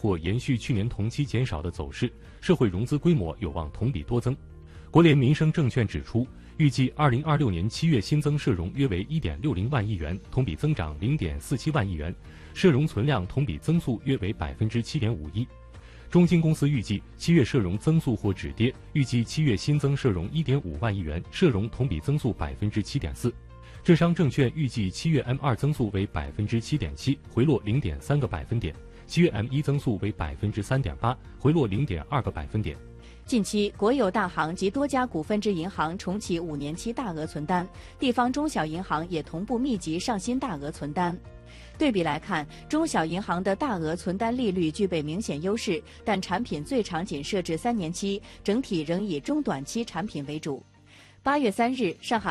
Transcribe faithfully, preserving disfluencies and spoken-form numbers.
或延续去年同期减少的走势，社会融资规模有望同比多增。国联民生证券指出，预计二零二六年七月新增社融约为 一点六零万亿元，同比增长 零点四七万亿元，社融存量同比增速约为 百分之七点五一。中金公司预计七月社融增速或止跌，预计七月新增社融 一点五万亿元，社融同比增速 百分之七点四。浙商证券预计七月 M 二 增速为 百分之七点七，回落 零点三个百分点；七月 M 一 增速为 百分之三点八，回落 零点二个百分点。 近期，国有大行及多家股份制银行重启五年期大额存单，地方中小银行也同步密集上新大额存单。对比来看，中小银行的大额存单利率具备明显优势，但产品最长仅设置三年期，整体仍以中短期产品为主。八月三日，上海